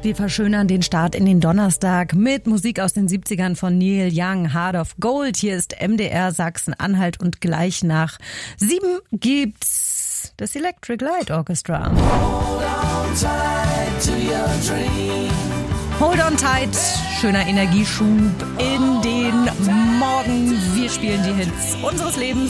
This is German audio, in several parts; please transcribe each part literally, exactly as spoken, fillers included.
Wir verschönern den Start in den Donnerstag mit Musik aus den siebzigern von Neil Young, Heart of Gold. Hier ist M D R Sachsen-Anhalt und gleich nach sieben gibt's das Electric Light Orchestra. Hold on tight to your dream. Hold on tight, schöner Energieschub in den Morgen. Wir spielen die Hits unseres Lebens.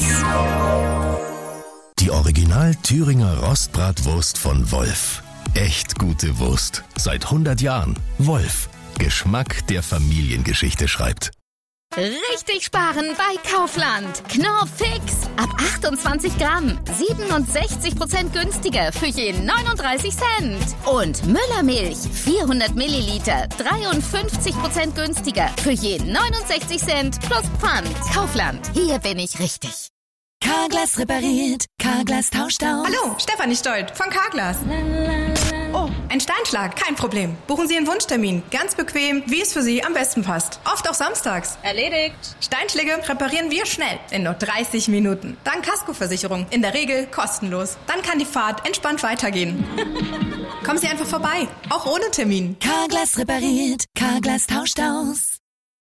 Die Original Thüringer Rostbratwurst von Wolf. Echt gute Wurst. Seit hundert Jahren. Wolf. Geschmack, der Familiengeschichte schreibt. Richtig sparen bei Kaufland. Knorr Fix. Ab achtundzwanzig Gramm. siebenundsechzig Prozent günstiger für je neununddreißig Cent. Und Müllermilch. vierhundert Milliliter. dreiundfünfzig Prozent günstiger für je neunundsechzig Cent plus Pfand. Kaufland. Hier bin ich richtig. Carglass repariert, Carglass tauscht aus. Hallo, Stefanie Stolt von Carglass. Oh, ein Steinschlag, kein Problem. Buchen Sie einen Wunschtermin, ganz bequem, wie es für Sie am besten passt. Oft auch samstags. Erledigt. Steinschläge reparieren wir schnell, in nur dreißig Minuten. Dann Kaskoversicherung, in der Regel kostenlos. Dann kann die Fahrt entspannt weitergehen. Kommen Sie einfach vorbei, auch ohne Termin. Carglass repariert, Carglass tauscht aus.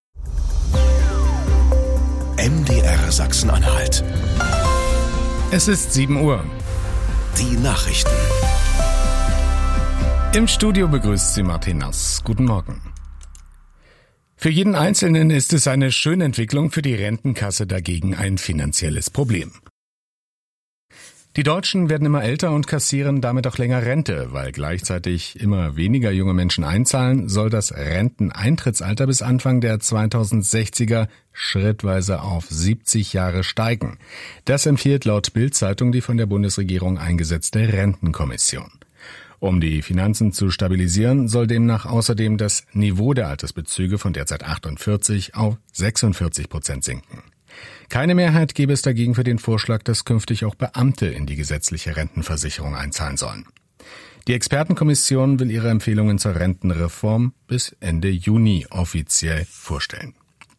M D R Sachsen-Anhalt. Es ist sieben Uhr. Die Nachrichten. Im Studio begrüßt Sie Martin Nass. Guten Morgen. Für jeden Einzelnen ist es eine schöne Entwicklung, für die Rentenkasse dagegen ein finanzielles Problem. Die Deutschen werden immer älter und kassieren damit auch länger Rente. Weil gleichzeitig immer weniger junge Menschen einzahlen, soll das Renteneintrittsalter bis Anfang der zweitausendsechziger schrittweise auf siebzig Jahre steigen. Das empfiehlt laut Bild-Zeitung die von der Bundesregierung eingesetzte Rentenkommission. Um die Finanzen zu stabilisieren, soll demnach außerdem das Niveau der Altersbezüge von derzeit achtundvierzig auf sechsundvierzig Prozent sinken. Keine Mehrheit gäbe es dagegen für den Vorschlag, dass künftig auch Beamte in die gesetzliche Rentenversicherung einzahlen sollen. Die Expertenkommission will ihre Empfehlungen zur Rentenreform bis Ende Juni offiziell vorstellen.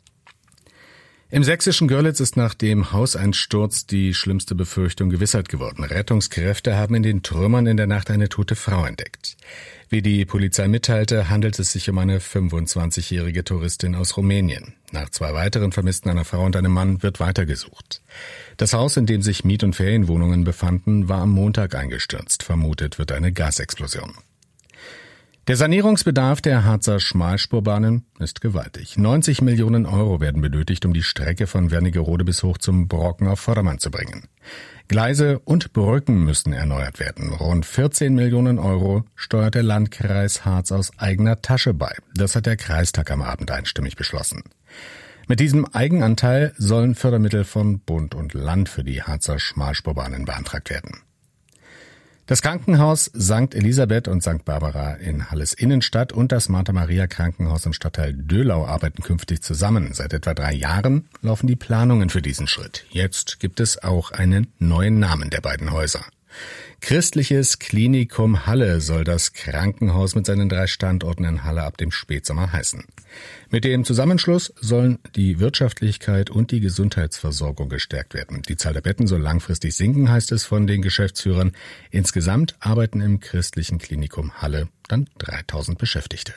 Im sächsischen Görlitz ist nach dem Hauseinsturz die schlimmste Befürchtung gewissheit geworden. Rettungskräfte haben in den Trümmern in der Nacht eine tote Frau entdeckt. Wie die Polizei mitteilte, handelt es sich um eine fünfundzwanzigjährige Touristin aus Rumänien. Nach zwei weiteren Vermissten, einer Frau und einem Mann, wird weitergesucht. Das Haus, in dem sich Miet- und Ferienwohnungen befanden, war am Montag eingestürzt. Vermutet wird eine Gasexplosion. Der Sanierungsbedarf der Harzer Schmalspurbahnen ist gewaltig. neunzig Millionen Euro werden benötigt, um die Strecke von Wernigerode bis hoch zum Brocken auf Vordermann zu bringen. Gleise und Brücken müssen erneuert werden. Rund vierzehn Millionen Euro steuert der Landkreis Harz aus eigener Tasche bei. Das hat der Kreistag am Abend einstimmig beschlossen. Mit diesem Eigenanteil sollen Fördermittel von Bund und Land für die Harzer Schmalspurbahnen beantragt werden. Das Krankenhaus Sankt Elisabeth und Sankt Barbara in Halles Innenstadt und das Martha-Maria-Krankenhaus im Stadtteil Döhlau arbeiten künftig zusammen. Seit etwa drei Jahren laufen die Planungen für diesen Schritt. Jetzt gibt es auch einen neuen Namen der beiden Häuser. Christliches Klinikum Halle soll das Krankenhaus mit seinen drei Standorten in Halle ab dem Spätsommer heißen. Mit dem Zusammenschluss sollen die Wirtschaftlichkeit und die Gesundheitsversorgung gestärkt werden. Die Zahl der Betten soll langfristig sinken, heißt es von den Geschäftsführern. Insgesamt arbeiten im Christlichen Klinikum Halle dann dreitausend Beschäftigte.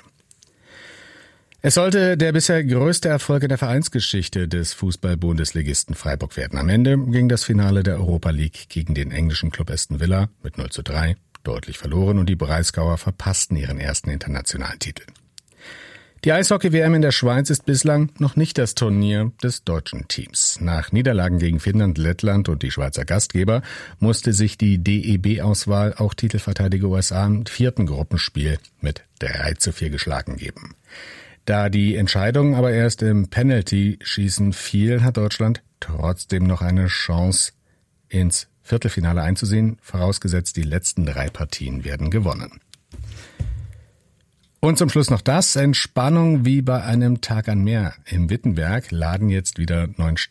Es sollte der bisher größte Erfolg in der Vereinsgeschichte des Fußball-Bundesligisten Freiburg werden. Am Ende ging das Finale der Europa League gegen den englischen Club Aston Villa mit null zu drei deutlich verloren und die Breisgauer verpassten ihren ersten internationalen Titel. Die Eishockey-W M in der Schweiz ist bislang noch nicht das Turnier des deutschen Teams. Nach Niederlagen gegen Finnland, Lettland und die Schweizer Gastgeber musste sich die D E B-Auswahl auch Titelverteidiger U S A im vierten Gruppenspiel mit drei zu vier geschlagen geben. Da die Entscheidung aber erst im Penalty-Schießen fiel, hat Deutschland trotzdem noch eine Chance, ins Viertelfinale einzusehen, vorausgesetzt die letzten drei Partien werden gewonnen. Und zum Schluss noch das. Entspannung wie bei einem Tag an Meer. Im Wittenberg laden jetzt wieder neun